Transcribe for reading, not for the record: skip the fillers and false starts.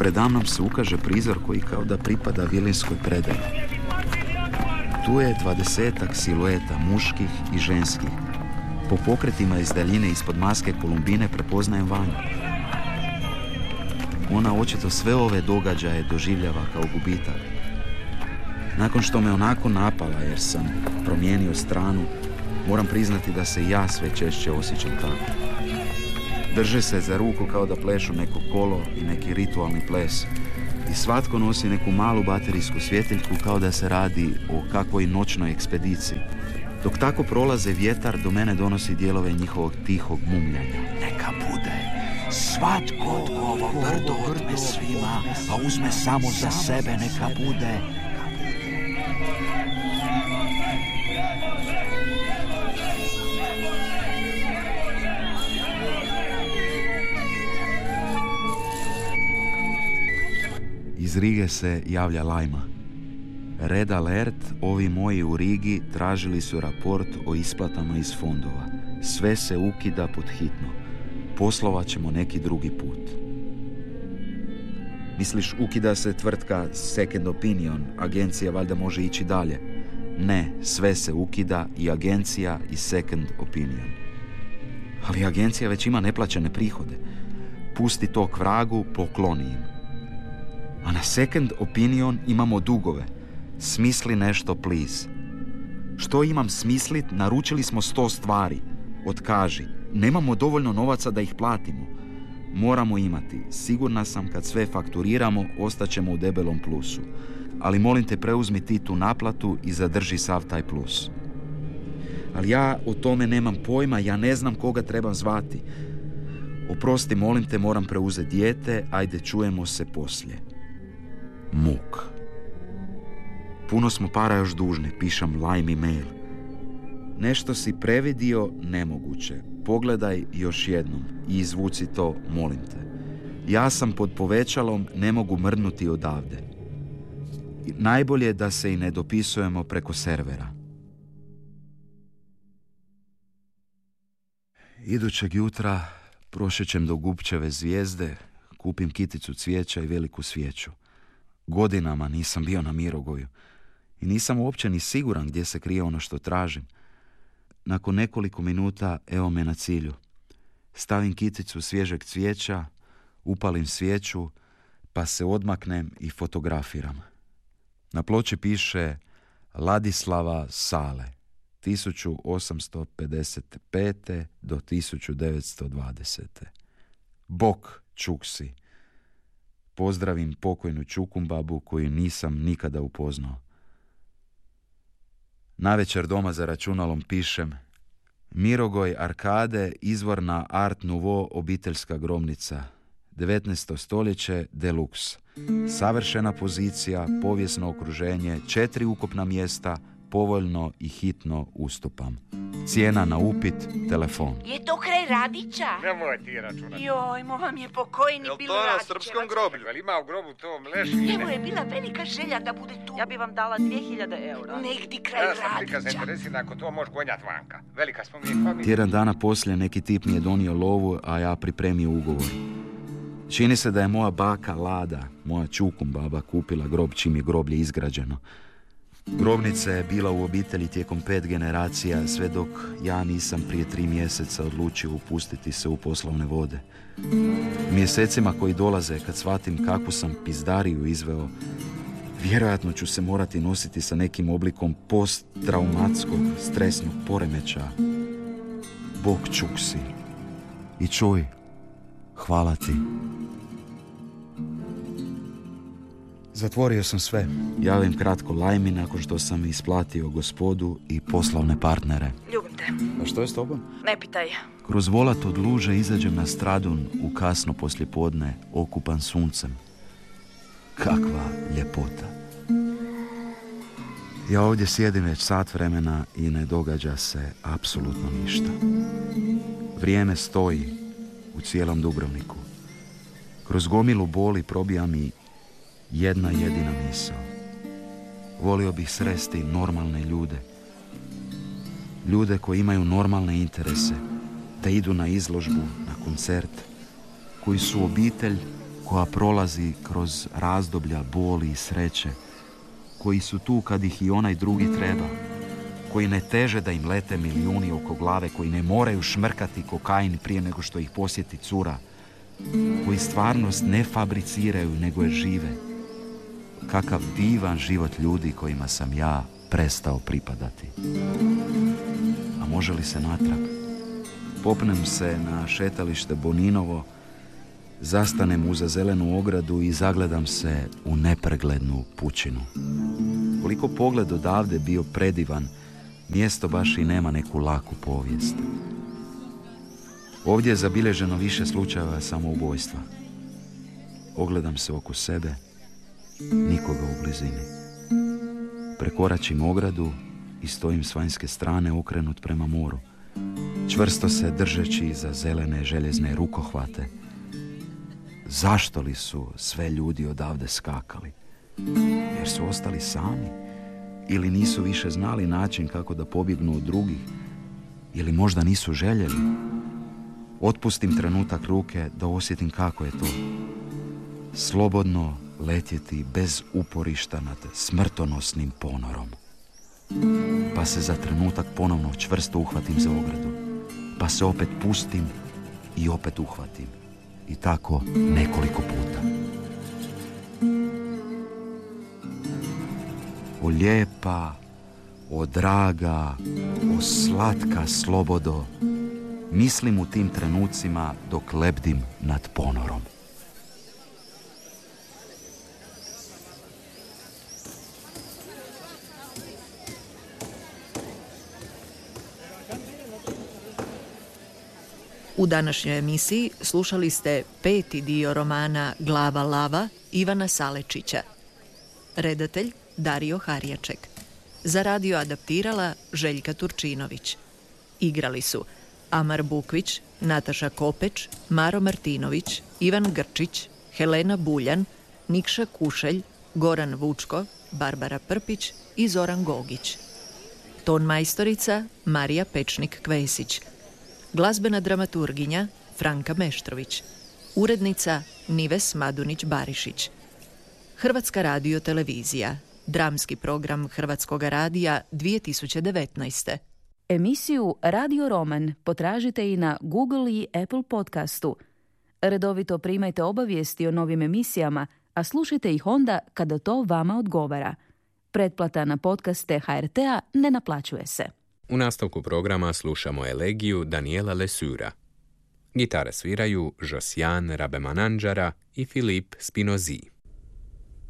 Predamnom se ukaže prizor koji kao da pripada vilinskoj predaji. Tu je 20-ak silueta muških i ženskih. Po pokretima iz daljine ispod maske Kolumbine prepoznajem Vanju. Ona očito sve ove događaje doživljava kao gubitak. Nakon što me onako napala jer sam promijenio stranu, moram priznati da se i ja sve češće osjećam tako. Drže se za ruku kao da plešu neko kolo i neki ritualni ples. I svatko nosi neku malu baterijsku svjetiljku kao da se radi o kakvoj noćnoj ekspediciji. Dok tako prolaze vjetar, do mene donosi dijelove njihovog tihog mumljanja. Neka bude. Svatko ovo brdo otme svima, a uzme samo za sebe, neka bude. Iz Rige se javlja Lajma. Red alert, ovi moji u Rigi tražili su raport o isplatama iz fondova. Sve se ukida pod hitno. Poslovat ćemo neki drugi put. Misliš, ukida se tvrtka Second Opinion, agencija valjda može ići dalje? Ne, sve se ukida, i agencija i Second Opinion. Ali agencija već ima neplaćene prihode. Pusti to k vragu, pokloni im. A na Second Opinion imamo dugove. Smisli nešto, please. Što imam smislit? Naručili smo 100 stvari. Otkaži. Nemamo dovoljno novaca da ih platimo. Moramo imati. Sigurna sam kad sve fakturiramo, ostaćemo u debelom plusu. Ali molim te, preuzmi ti tu naplatu i zadrži sav taj plus. Ali ja o tome nemam pojma, ja ne znam koga trebam zvati. Oprosti, molim te, moram preuzeti dijete, ajde čujemo se poslije. Muk. Puno smo para još dužni, pišem Lajmi mail. Nešto si previdio, nemoguće. Pogledaj još jednom i izvuci to, molim te. Ja sam pod povećalom, ne mogu mrdnuti odavde. Najbolje da se i ne dopisujemo preko servera. Idućeg jutra prošećem do Gubčeve zvijezde, kupim kiticu cvijeća i veliku svijeću. Godinama nisam bio na Mirogoju i nisam uopće ni siguran gdje se krije ono što tražim. Nakon nekoliko minuta evo me na cilju. Stavim kiticu svježeg cvijeća, upalim svijeću, pa se odmaknem i fotografiram. Na ploči piše Ladislava Sale, 1855. do 1920. Bok Čuksi. Pozdravim pokojnu Čukumbabu koju nisam nikada upoznao. Navečer doma za računalom pišem Mirogoj Arkade, izvorna Art Nouveau obiteljska grobnica. 19. stoljeće, deluxe. Savršena pozicija, povijesno okruženje, 4 ukopna mjesta, povoljno i hitno ustupam. Cijena na upit, telefon. Je to kraj Radića? Nemoj ti računati. Joj, moma mi je pokojni Jel bilo to na Radića. srpskom groblju? Jel ima u grobu to mleši? Njemu je bila velika želja da bude tu. Ja bi vam dala 2000 eura. Negdje kraj Ja sam ti kad Radića. zainteresiran ako to možeš gonjat vanka. Velika smo mi familija. Tjedan dana poslije neki tip mi je donio lovu, a ja pripremio ugovor. Čini se da je moja baka Lada, moja Čukumbaba, kupila grob čim je groblje izgrađeno. Grobnica je bila u obitelji tijekom 5 generacija, sve dok ja nisam prije 3 mjeseca odlučio upustiti se u poslovne vode. Mjesecima koji dolaze, kad shvatim kakvu sam pizdariju izveo, vjerojatno ću se morati nositi sa nekim oblikom posttraumatskog stresnog poremećaja. Bog Čuksi. I čuj, hvala ti. Zatvorio sam sve. Javim kratko Lajmi nakon što sam isplatio gospodu i poslovne partnere. Ljubim te. A što je s tobom? Ne pitaj. Kroz volat od luže izađem na Stradun u kasno poslijepodne, okupan suncem. Kakva ljepota. Ja ovdje sjedim već sat vremena i ne događa se apsolutno ništa. Vrijeme stoji u cijelom Dubrovniku. Kroz gomilu boli probija mi jedna jedina misao. Volio bih sresti normalne ljude. Ljude koji imaju normalne interese, te idu na izložbu, na koncert, koji su obitelj, koja prolazi kroz razdoblja boli i sreće, koji su tu kad ih i onaj drugi treba, koji ne teže da im lete milijuni oko glave, koji ne moraju šmrkati kokain prije nego što ih posjeti cura, koji stvarnost ne fabriciraju nego je žive. Kakav divan život ljudi kojima sam ja prestao pripadati. A može li se natrag? Popnem se na šetalište Boninovo, zastanem uza zelenu ogradu i zagledam se u nepreglednu pučinu. Koliko pogled odavde bio predivan, mjesto baš i nema neku laku povijest. Ovdje je zabilježeno više slučajeva samoubojstva. Ogledam se oko sebe, nikoga u blizini. Prekoračim ogradu i stojim s vanjske strane okrenut prema moru, čvrsto se držeći za zelene željezne rukohvate. Zašto li su sve ljudi odavde skakali? Jer su ostali sami? Ili nisu više znali način kako da pobjegnu od drugih? Ili možda nisu željeli? Otpustim trenutak ruke da osjetim kako je to. Slobodno letjeti bez uporišta nad smrtonosnim ponorom. Pa se za trenutak ponovno čvrsto uhvatim za ogradu. Pa se opet pustim i opet uhvatim. I tako nekoliko puta. O lijepa, o draga, o slatka slobodo, mislim u tim trenucima dok lebdim nad ponorom. U današnjoj emisiji slušali ste 5. dio romana Glava lava Ivana Salečića. Redatelj Dario Harjaček. Za radio adaptirala Željka Turčinović. Igrali su Amar Bukvić, Nataša Kopeć, Maro Martinović, Ivan Grčić, Helena Buljan, Nikša Kušelj, Goran Vučko, Barbara Prpić i Zoran Gogić. Ton majstorica Marija Pečnik-Kvesić. Glazbena dramaturginja Franka Meštrović. Urednica Nives Madunić-Barišić. Hrvatska radiotelevizija. Dramski program Hrvatskoga radija 2019. Emisiju Radio Roman potražite i na Google i Apple podcastu. Redovito primajte obavijesti o novim emisijama, a slušajte ih onda kada to vama odgovara. Pretplata na podcaste HRT-a ne naplaćuje se. U nastavku programa slušamo elegiju Daniela Lesura. Gitare sviraju Josiane Rabemanandžara i Filip Spinozi.